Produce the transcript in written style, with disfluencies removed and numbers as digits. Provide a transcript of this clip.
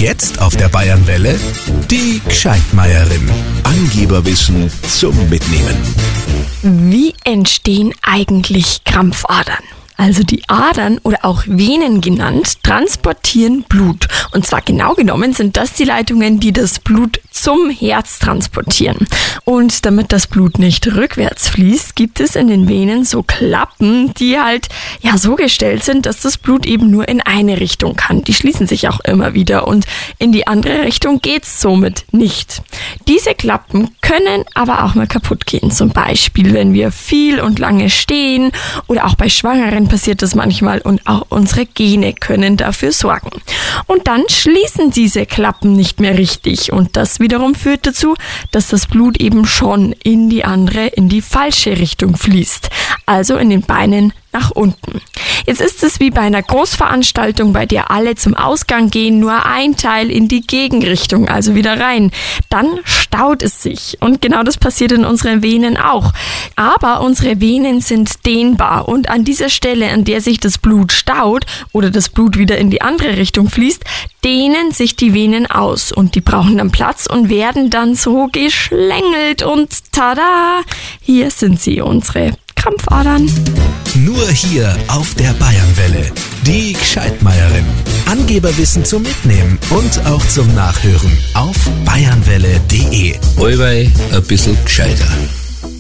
Jetzt auf der Bayernwelle die Gscheidmeierin. Angeberwissen zum Mitnehmen. Wie entstehen eigentlich Krampfadern? Also die Adern oder auch Venen genannt, transportieren Blut. Und zwar genau genommen sind das die Leitungen, die das Blut zum Herz transportieren. Und damit das Blut nicht rückwärts fließt, gibt es in den Venen so Klappen, die halt so gestellt sind, dass das Blut eben nur in eine Richtung kann. Die schließen sich auch immer wieder und in die andere Richtung geht's somit nicht. Diese Klappen können aber auch mal kaputt gehen. Zum Beispiel, wenn wir viel und lange stehen oder auch bei Schwangeren passiert das manchmal und auch unsere Gene können dafür sorgen. Und dann schließen diese Klappen nicht mehr richtig und das wiederum führt dazu, dass das Blut eben schon in die falsche Richtung fließt. Also in den Beinen nach unten. Jetzt ist es wie bei einer Großveranstaltung, bei der alle zum Ausgang gehen, nur ein Teil in die Gegenrichtung, also wieder rein. Dann staut es sich und genau das passiert in unseren Venen auch. Aber unsere Venen sind dehnbar und an dieser Stelle, an der sich das Blut staut oder das Blut wieder in die andere Richtung fließt, dehnen sich die Venen aus und die brauchen dann Platz und werden dann so geschlängelt und tada, hier sind sie, unsere Krampfadern. Nur hier auf der Bayernwelle. Die Gscheidmeierin. Angeberwissen zum Mitnehmen und auch zum Nachhören auf bayernwelle.de. Allweil ein bisschen gescheiter.